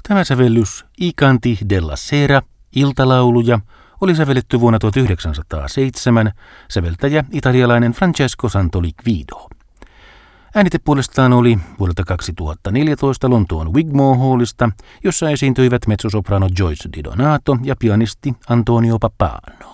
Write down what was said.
Tämä sävellys I canti della sera, iltalauluja, oli sävelletty vuonna 1907, säveltäjä italialainen Francesco Santoliquido. Äänite puolestaan oli vuodelta 2014 Lontoon Wigmore Hallista, jossa esiintyivät mezzosoprano Joyce Di Donato ja pianisti Antonio Pappano.